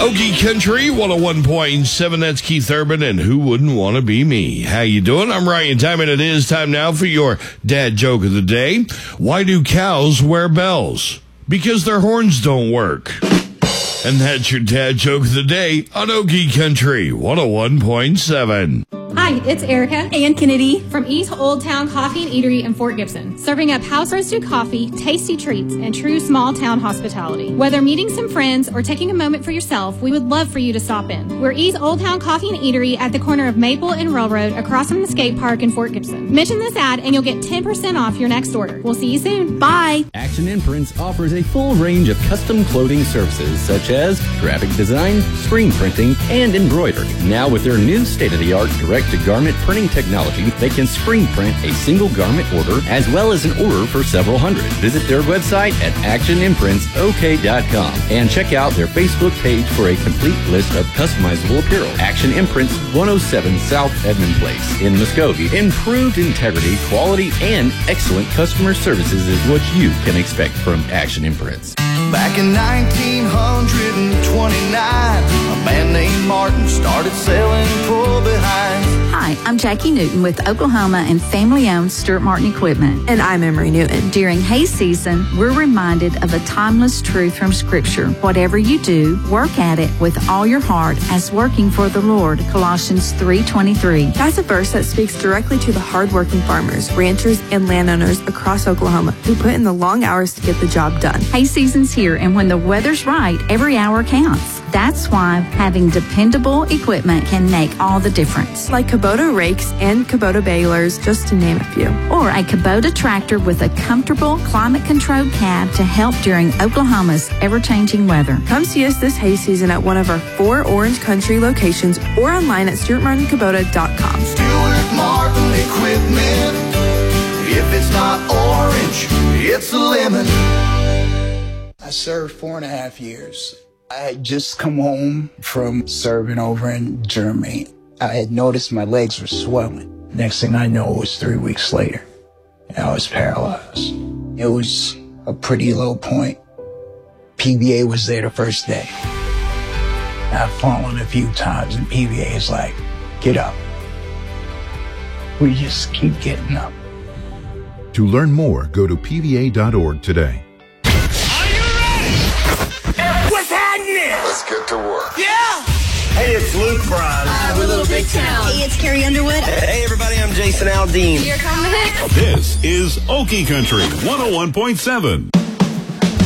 Okie Country 101.7, that's Keith Urban, and who wouldn't want to be me? How you doing? I'm Ryan Timon. It is time now for your dad joke of the day. Why do cows wear bells? Because their horns don't work. And that's your dad joke of the day on Okie Country 101.7. Hi, it's Erica and Kennedy from East Old Town Coffee and Eatery in Fort Gibson, serving up house-roasted coffee, tasty treats, and true small-town hospitality. Whether meeting some friends or taking a moment for yourself, we would love for you to stop in. We're East Old Town Coffee and Eatery at the corner of Maple and Railroad across from the skate park in Fort Gibson. Mention this ad and you'll get 10% off your next order. We'll see you soon. Bye! Action Imprints offers a full range of custom clothing services such as graphic design, screen printing, and embroidery. Now with their new state-of-the-art direct-to-garment printing technology, they can screen print a single garment order as well as an order for several hundred. Visit their website at actionimprintsok.com and check out their Facebook page for a complete list of customizable apparel. Action Imprints, 107 South Edmond Place in Muskogee. Improved integrity, quality, and excellent customer services is what you can expect from Action Imprints. Back in 1929, a man named Martin started selling pull-behinds. Hi, I'm Jackie Newton with Oklahoma and family-owned Stuart Martin Equipment. And I'm Emery Newton. During hay season, we're reminded of a timeless truth from Scripture. Whatever you do, work at it with all your heart as working for the Lord. Colossians 3:23. That's a verse that speaks directly to the hard-working farmers, ranchers, and landowners across Oklahoma who put in the long hours to get the job done. Hay season's here, and when the weather's right, every hour counts. That's why having dependable equipment can make all the difference. Like Kubota rakes and Kubota balers, just to name a few. Or a Kubota tractor with a comfortable, climate-controlled cab to help during Oklahoma's ever-changing weather. Come see us this hay season at one of our 4 Orange Country locations or online at StuartMartinKubota.com. Stuart Martin Equipment. If it's not orange, it's a lemon. I served 4.5 years. I had just come home from serving over in Germany. I had noticed my legs were swelling. Next thing I know, it was 3 weeks later, and I was paralyzed. It was a pretty low point. PVA was there the first day. I've fallen a few times, and PVA is like, get up. We just keep getting up. To learn more, go to pva.org today. Let's get to work. Yeah! Hey, it's Luke Bryan. We're Little Big Town. Hey, it's Carrie Underwood. Hey, everybody, I'm Jason Aldean. Here comes the hits. This is Okie Country 101.7.